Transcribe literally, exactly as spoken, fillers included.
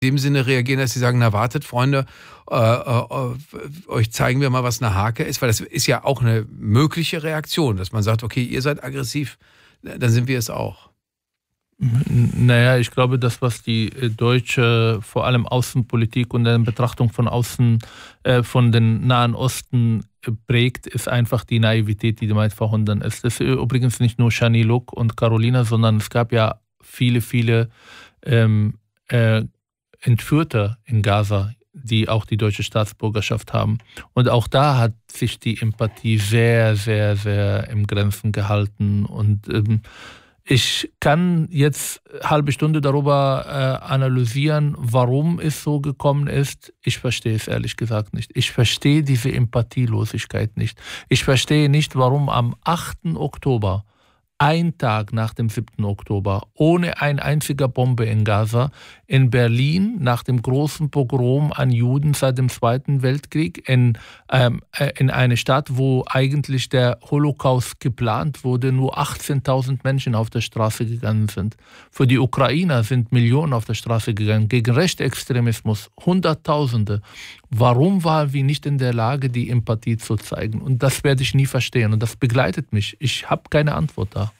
in dem Sinne reagieren, dass sie sagen, na wartet, Freunde, äh, äh, euch zeigen wir mal, was eine Hake ist, weil das ist ja auch eine mögliche Reaktion, dass man sagt, okay, ihr seid aggressiv, dann sind wir es auch. Naja, ich glaube, das, was die deutsche, vor allem Außenpolitik und eine Betrachtung von außen, äh, von den Nahen Osten prägt, ist einfach die Naivität, die damit verhindern ist. Das ist übrigens nicht nur Shani Luk und Carolina, sondern es gab ja viele, viele ähm, äh, Entführte in Gaza, die auch die deutsche Staatsbürgerschaft haben. Und auch da hat sich die Empathie sehr, sehr, sehr im Grenzen gehalten. Und ähm, ich kann jetzt eine halbe Stunde darüber äh, analysieren, warum es so gekommen ist. Ich verstehe es ehrlich gesagt nicht. Ich verstehe diese Empathielosigkeit nicht. Ich verstehe nicht, warum am achten Oktober, ein Tag nach dem siebten Oktober, ohne eine einzige Bombe in Gaza, in Berlin nach dem großen Pogrom an Juden seit dem Zweiten Weltkrieg, in, ähm, in eine Stadt, wo eigentlich der Holocaust geplant wurde, nur achtzehntausend Menschen auf der Straße gegangen sind. Für die Ukrainer sind Millionen auf der Straße gegangen, gegen Rechtsextremismus, Hunderttausende. Warum waren wir nicht in der Lage, die Empathie zu zeigen? Und das werde ich nie verstehen und das begleitet mich. Ich habe keine Antwort da.